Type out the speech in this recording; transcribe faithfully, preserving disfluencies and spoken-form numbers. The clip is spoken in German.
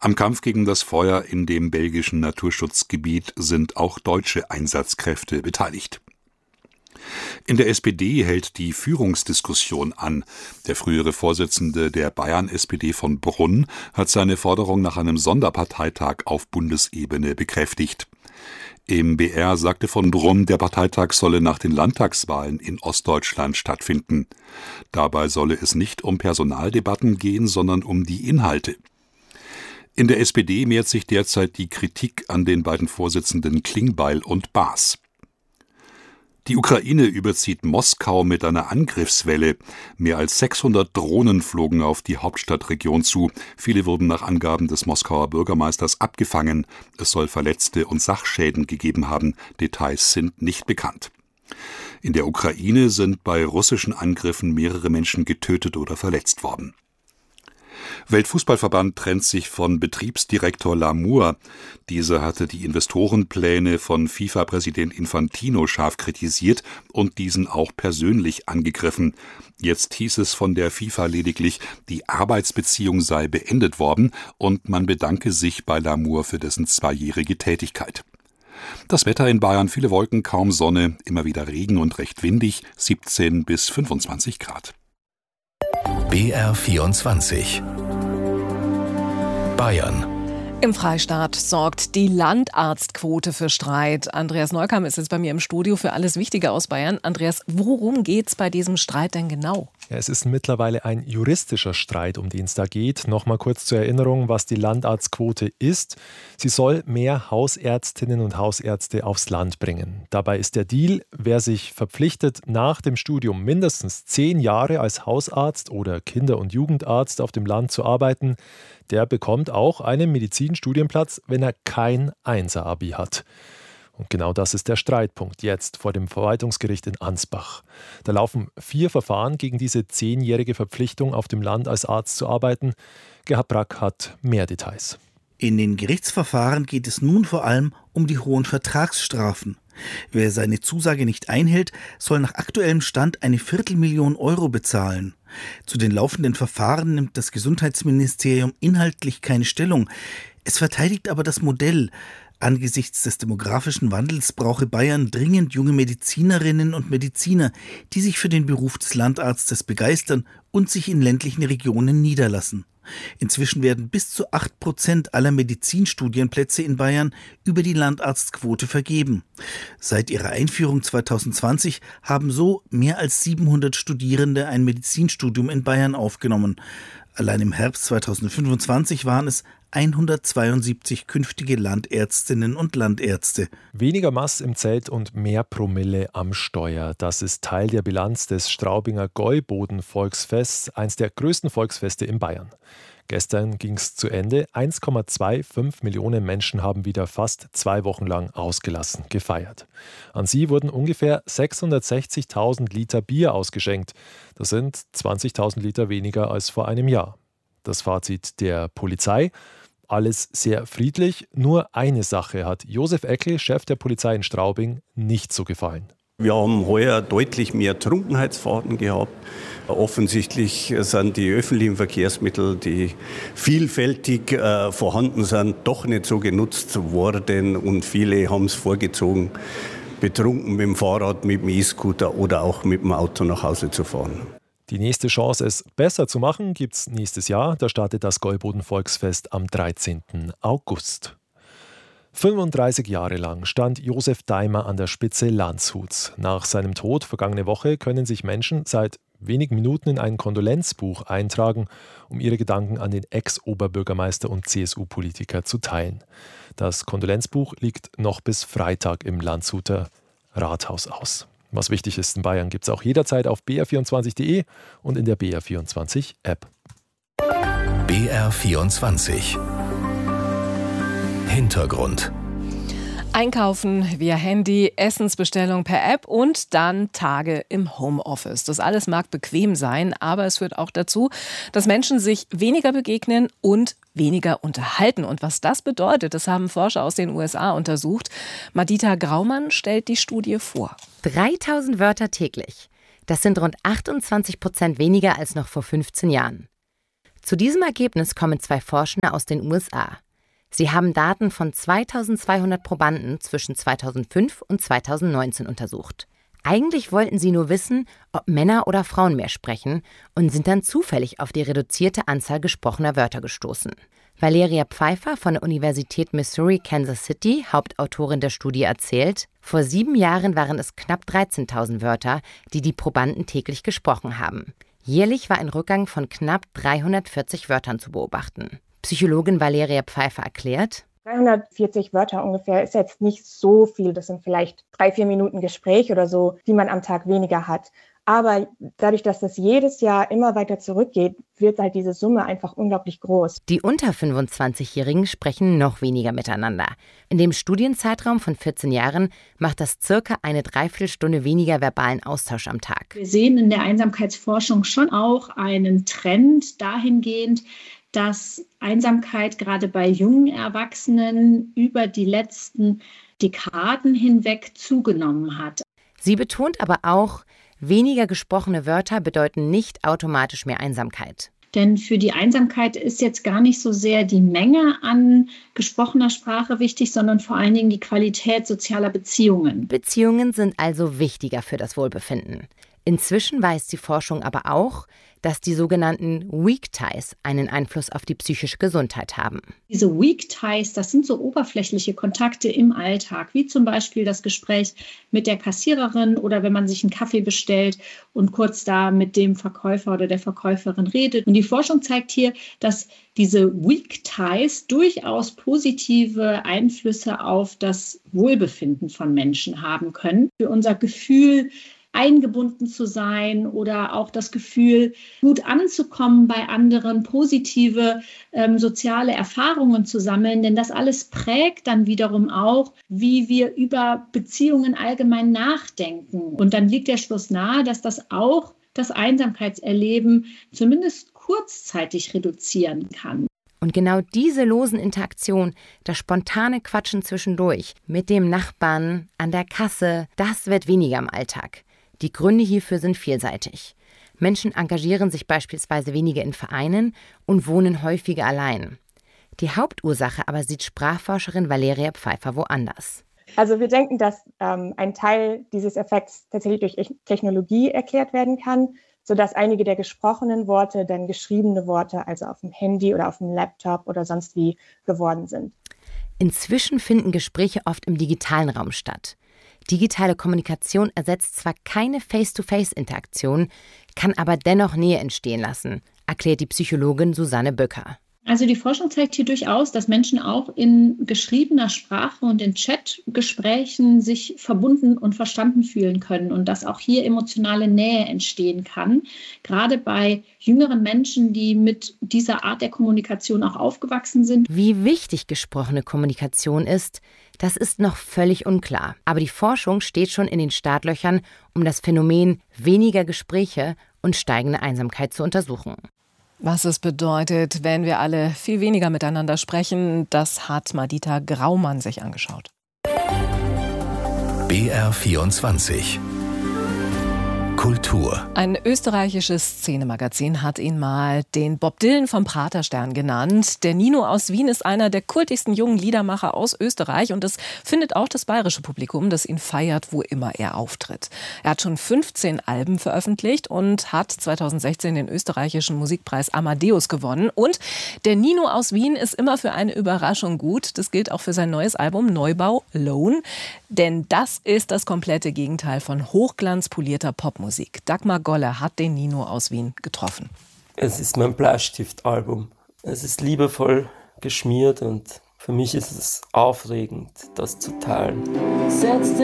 Am Kampf gegen das Feuer in dem belgischen Naturschutzgebiet sind auch deutsche Einsatzkräfte beteiligt. In der S P D hält die Führungsdiskussion an. Der frühere Vorsitzende der Bayern-S P D von Brunn hat seine Forderung nach einem Sonderparteitag auf Bundesebene bekräftigt. Im B R sagte von Brunn, der Parteitag solle nach den Landtagswahlen in Ostdeutschland stattfinden. Dabei solle es nicht um Personaldebatten gehen, sondern um die Inhalte. In der S P D mehrt sich derzeit die Kritik an den beiden Vorsitzenden Klingbeil und Baas. Die Ukraine überzieht Moskau mit einer Angriffswelle. Mehr als sechshundert Drohnen flogen auf die Hauptstadtregion zu. Viele wurden nach Angaben des Moskauer Bürgermeisters abgefangen. Es soll Verletzte und Sachschäden gegeben haben. Details sind nicht bekannt. In der Ukraine sind bei russischen Angriffen mehrere Menschen getötet oder verletzt worden. Weltfußballverband trennt sich von Betriebsdirektor Lamour. Dieser hatte die Investorenpläne von FIFA-Präsident Infantino scharf kritisiert und diesen auch persönlich angegriffen. Jetzt hieß es von der FIFA lediglich, die Arbeitsbeziehung sei beendet worden und man bedanke sich bei Lamour für dessen zweijährige Tätigkeit. Das Wetter in Bayern: viele Wolken, kaum Sonne, immer wieder Regen und recht windig, siebzehn bis fünfundzwanzig Grad. B R vierundzwanzig Bayern. Im Freistaat sorgt die Landarztquote für Streit. Andreas Neukamp ist jetzt bei mir im Studio für alles Wichtige aus Bayern. Andreas, worum geht's bei diesem Streit denn genau? Ja, es ist mittlerweile ein juristischer Streit, um den es da geht. Nochmal kurz zur Erinnerung, was die Landarztquote ist. Sie soll mehr Hausärztinnen und Hausärzte aufs Land bringen. Dabei ist der Deal, wer sich verpflichtet, nach dem Studium mindestens zehn Jahre als Hausarzt oder Kinder- und Jugendarzt auf dem Land zu arbeiten, der bekommt auch einen Medizinstudienplatz, wenn er kein Einser-Abi hat. Und genau das ist der Streitpunkt jetzt vor dem Verwaltungsgericht in Ansbach. Da laufen vier Verfahren gegen diese zehnjährige Verpflichtung, auf dem Land als Arzt zu arbeiten. Gerhard Brack hat mehr Details. In den Gerichtsverfahren geht es nun vor allem um die hohen Vertragsstrafen. Wer seine Zusage nicht einhält, soll nach aktuellem Stand eine Viertelmillion Euro bezahlen. Zu den laufenden Verfahren nimmt das Gesundheitsministerium inhaltlich keine Stellung. Es verteidigt aber das Modell. Angesichts des demografischen Wandels brauche Bayern dringend junge Medizinerinnen und Mediziner, die sich für den Beruf des Landarztes begeistern und sich in ländlichen Regionen niederlassen. Inzwischen werden bis zu acht Prozent aller Medizinstudienplätze in Bayern über die Landarztquote vergeben. Seit ihrer Einführung zweitausendzwanzig haben so mehr als siebenhundert Studierende ein Medizinstudium in Bayern aufgenommen. Allein im Herbst zweitausendfünfundzwanzig waren es hundertzweiundsiebzig künftige Landärztinnen und Landärzte. Weniger Mass im Zelt und mehr Promille am Steuer. Das ist Teil der Bilanz des Straubinger Gäuboden-Volksfests, eines der größten Volksfeste in Bayern. Gestern ging es zu Ende. eins Komma fünfundzwanzig Millionen Menschen haben wieder fast zwei Wochen lang ausgelassen gefeiert. An sie wurden ungefähr sechshundertsechzigtausend Liter Bier ausgeschenkt. Das sind zwanzigtausend Liter weniger als vor einem Jahr. Das Fazit der Polizei: alles sehr friedlich. Nur eine Sache hat Josef Eckel, Chef der Polizei in Straubing, nicht so gefallen. Wir haben heuer deutlich mehr Trunkenheitsfahrten gehabt. Offensichtlich sind die öffentlichen Verkehrsmittel, die vielfältig äh, vorhanden sind, doch nicht so genutzt worden. Und viele haben es vorgezogen, betrunken mit dem Fahrrad, mit dem E-Scooter oder auch mit dem Auto nach Hause zu fahren. Die nächste Chance, es besser zu machen, gibt es nächstes Jahr. Da startet das Gäuboden-Volksfest am dreizehnten August. fünfunddreißig Jahre lang stand Josef Daimer an der Spitze Landshuts. Nach seinem Tod vergangene Woche können sich Menschen seit wenigen Minuten in ein Kondolenzbuch eintragen, um ihre Gedanken an den Ex-Oberbürgermeister und C S U-Politiker zu teilen. Das Kondolenzbuch liegt noch bis Freitag im Landshuter Rathaus aus. Was wichtig ist in Bayern, gibt es auch jederzeit auf b r vierundzwanzig punkt d e und in der B R vierundzwanzig App. B R vierundzwanzig Hintergrund. Einkaufen via Handy, Essensbestellung per App und dann Tage im Homeoffice. Das alles mag bequem sein, aber es führt auch dazu, dass Menschen sich weniger begegnen und weniger unterhalten. Und was das bedeutet, das haben Forscher aus den U S A untersucht. Madita Graumann stellt die Studie vor. dreitausend Wörter täglich. Das sind rund achtundzwanzig Prozent weniger als noch vor fünfzehn Jahren. Zu diesem Ergebnis kommen zwei Forschende aus den U S A. Sie haben Daten von zweitausendzweihundert Probanden zwischen zweitausendfünf und zweitausendneunzehn untersucht. Eigentlich wollten sie nur wissen, ob Männer oder Frauen mehr sprechen und sind dann zufällig auf die reduzierte Anzahl gesprochener Wörter gestoßen. Valeria Pfeiffer von der Universität Missouri Kansas City, Hauptautorin der Studie, erzählt, vor sieben Jahren waren es knapp dreizehntausend Wörter, die die Probanden täglich gesprochen haben. Jährlich war ein Rückgang von knapp dreihundertvierzig Wörtern zu beobachten. Psychologin Valeria Pfeiffer erklärt: dreihundertvierzig Wörter ungefähr ist jetzt nicht so viel. Das sind vielleicht drei, vier Minuten Gespräch oder so, die man am Tag weniger hat. Aber dadurch, dass das jedes Jahr immer weiter zurückgeht, wird halt diese Summe einfach unglaublich groß. Die unter fünfundzwanzigjährigen sprechen noch weniger miteinander. In dem Studienzeitraum von vierzehn Jahren macht das circa eine Dreiviertelstunde weniger verbalen Austausch am Tag. Wir sehen in der Einsamkeitsforschung schon auch einen Trend dahingehend, dass Einsamkeit gerade bei jungen Erwachsenen über die letzten Dekaden hinweg zugenommen hat. Sie betont aber auch, weniger gesprochene Wörter bedeuten nicht automatisch mehr Einsamkeit. Denn für die Einsamkeit ist jetzt gar nicht so sehr die Menge an gesprochener Sprache wichtig, sondern vor allen Dingen die Qualität sozialer Beziehungen. Beziehungen sind also wichtiger für das Wohlbefinden. Inzwischen weiß die Forschung aber auch, dass die sogenannten Weak Ties einen Einfluss auf die psychische Gesundheit haben. Diese Weak Ties, das sind so oberflächliche Kontakte im Alltag, wie zum Beispiel das Gespräch mit der Kassiererin oder wenn man sich einen Kaffee bestellt und kurz da mit dem Verkäufer oder der Verkäuferin redet. Und die Forschung zeigt hier, dass diese Weak Ties durchaus positive Einflüsse auf das Wohlbefinden von Menschen haben können. Für unser Gefühl, eingebunden zu sein oder auch das Gefühl, gut anzukommen bei anderen, positive ähm, soziale Erfahrungen zu sammeln. Denn das alles prägt dann wiederum auch, wie wir über Beziehungen allgemein nachdenken. Und dann liegt der Schluss nahe, dass das auch das Einsamkeitserleben zumindest kurzzeitig reduzieren kann. Und genau diese losen Interaktionen, das spontane Quatschen zwischendurch, mit dem Nachbarn, an der Kasse, das wird weniger im Alltag. Die Gründe hierfür sind vielseitig. Menschen engagieren sich beispielsweise weniger in Vereinen und wohnen häufiger allein. Die Hauptursache aber sieht Sprachforscherin Valeria Pfeiffer woanders. Also wir denken, dass ähm, ein Teil dieses Effekts tatsächlich durch Technologie erklärt werden kann, sodass einige der gesprochenen Worte dann geschriebene Worte, also auf dem Handy oder auf dem Laptop oder sonst wie, geworden sind. Inzwischen finden Gespräche oft im digitalen Raum statt. Digitale Kommunikation ersetzt zwar keine Face-to-Face-Interaktion, kann aber dennoch Nähe entstehen lassen, erklärt die Psychologin Susanne Böcker. Also die Forschung zeigt hier durchaus, dass Menschen auch in geschriebener Sprache und in Chatgesprächen sich verbunden und verstanden fühlen können und dass auch hier emotionale Nähe entstehen kann. Gerade bei jüngeren Menschen, die mit dieser Art der Kommunikation auch aufgewachsen sind. Wie wichtig gesprochene Kommunikation ist, das ist noch völlig unklar. Aber die Forschung steht schon in den Startlöchern, um das Phänomen weniger Gespräche und steigende Einsamkeit zu untersuchen. Was es bedeutet, wenn wir alle viel weniger miteinander sprechen, das hat Madita Graumann sich angeschaut. B R vierundzwanzig Kultur. Ein österreichisches Szenemagazin hat ihn mal den Bob Dylan vom Praterstern genannt. Der Nino aus Wien ist einer der kultigsten jungen Liedermacher aus Österreich und das findet auch das bayerische Publikum, das ihn feiert, wo immer er auftritt. Er hat schon fünfzehn Alben veröffentlicht und hat zweitausendsechzehn den österreichischen Musikpreis Amadeus gewonnen. Und der Nino aus Wien ist immer für eine Überraschung gut. Das gilt auch für sein neues Album Neubau Lone. Denn das ist das komplette Gegenteil von hochglanzpolierter Popmusik. Dagmar Golle hat den Nino aus Wien getroffen. Es ist mein Bleistiftalbum. Es ist liebevoll geschmiert und für mich ist es aufregend, das zu teilen.